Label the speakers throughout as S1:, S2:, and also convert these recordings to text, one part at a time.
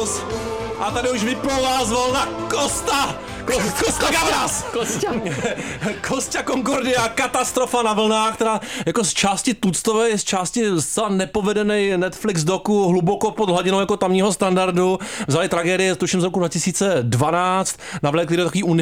S1: House a tady už vyplouvá z volna Costa Gavras! Kosťa Concordia, katastrofa na vlnách, která jako z části tuctové je z části zcela nepovedený Netflix doku hluboko pod hladinou jako tamního standardu. Vzali tragédie, tuším z roku 2012, navlékli do takový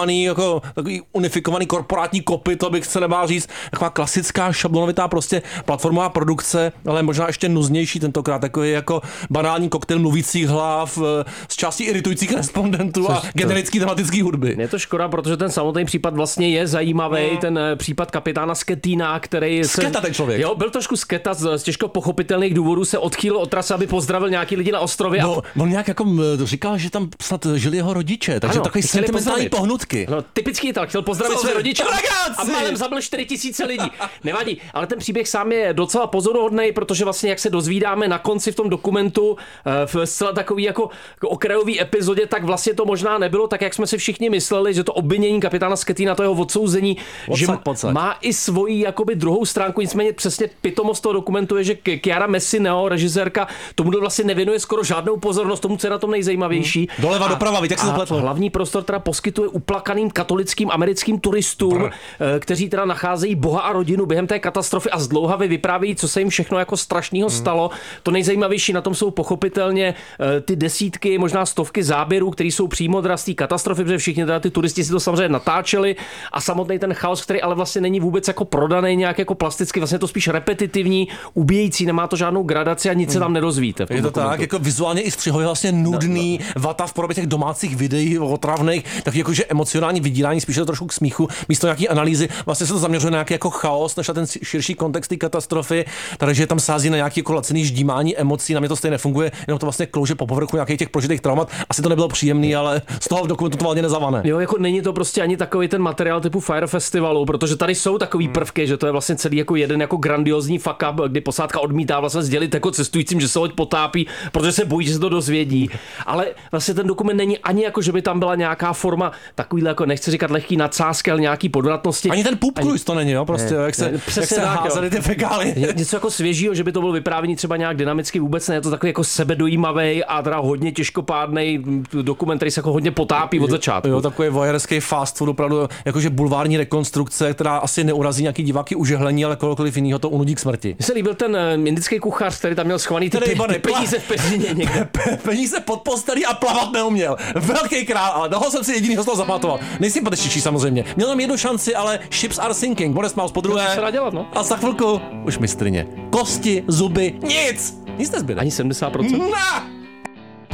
S1: unifikovaný korporátní kopy, to bych se nebál říct, taková klasická šablonovitá prostě platformová produkce, ale možná ještě nuznější tentokrát, takový jako banální koktejl mluvících hlav, z části iritujících respondentů a generický dramatický hudby.
S2: Je to škoda, protože ten samotný případ vlastně je zajímavý, ten případ kapitána Sketína, který
S1: sketa ten člověk.
S2: Jo, byl trošku sketa, z těžko pochopitelných důvodů se odchýlil od trasy, aby pozdravil nějaký lidi na ostrově.
S1: No, on nějak jako říkal, že tam snad žili jeho rodiče, takže takový sentimentální pohnutky.
S2: No, typický tak, chtěl pozdravit své rodiče a málem zabil 4000 lidí. Nevadí, ale ten příběh sám je docela pozoruhodný, protože vlastně jak se dozvídáme na konci v tom dokumentu v zcela takový jako okrajový epizodě, tak vlastně to možná nebylo tak, jak jsme si všichni mysleli, že to obvinění kapitána Sketína, to jeho odsouzení, že má i svoji jakoby druhou stránku, nicméně přesně pitomost toho dokumentu je, že Chiara Messina, režisérka, tomu vlastně nevěnuje skoro žádnou pozornost, tomu, co je na tom nejzajímavější.
S1: Doleva doprava, víte, jak se zapletlo.
S2: Hlavní prostor teda poskytuje uplakaným katolickým americkým turistům, kteří teda nacházejí Boha a rodinu během té katastrofy a zdlouhavě vyprávějí, co se jim všechno jako strašného stalo. To nejzajímavější na tom jsou pochopitelně ty desítky, možná stovky záběrů, které jsou přímo z té katastrofy, protože všichni teda ty turisti si to samozřejmě natáčeli a samotný ten chaos, který ale vlastně není vůbec jako prodaný nějak jako plasticky, vlastně to spíš repetitivní, ubíjející, nemá to žádnou gradaci a nic se tam nedozvíte.
S1: Je to tak, jako vizuálně i střihově vlastně nudný, vata v podobě těch domácích videí otravných, tak jakože emocionální vydírání, spíše to trošku k smíchu, místo nějaký analýzy, vlastně se to zaměřuje na nějaký jako chaos, než na ten širší kontext té katastrofy, takže tam sází na nějaký jako laciný ždímání emocí, na mě to stejně nefunguje, jenom to vlastně klouže po povrchu nějakých těch prožitých traumat. Asi to nebylo příjemný, ale z toho dokumentu to nezavane.
S2: Jo, jako není to prostě ani takový ten materiál typu Fire Festivalu, protože tady jsou takový prvky, že to je vlastně celý jako jeden jako grandiozní fuck up, kdy posádka odmítá vlastně sdělit jako cestujícím, že se loď potápí, protože se bojí, že se to dozvědí. Ale vlastně ten dokument není ani jako, že by tam byla nějaká forma takovýhle jako nechci říkat lehký nadsázky, ale nějaký podvratnosti.
S1: Ani ten pub cruise to není, jo, prostě
S2: ne,
S1: jak se házeli ty fekály.
S2: Něco jako svěžího, že by to bylo vyprávění třeba nějak dynamicky, vůbec ne, je to takový jako sebedojímavý a teda hodně těžkopádnej dokument, který se jako hodně potápí od začátku.
S1: Jo, takový voyeurský fast food, opravdu jakože bulvární rekonstrukce, která asi neurazí nějaký diváky užehlení, ale kohokoliv jiného to unudí k smrti.
S2: Mně se líbil ten indický kuchař, který tam měl schovaný ty peníze v peřině někde.
S1: Peníze pod postelí a plavat neuměl. Velký král, ale toho jsem si jedinýho z toho zapamatoval. Nejsympatičtější samozřejmě. Měl tam jednu šanci, ale ships are sinking. Modest Mouse po druhé.
S2: To se dá dělat, no.
S1: A za chvilku už mistrně. Kosti, zuby, nic nezbyde.
S2: Ani 70%.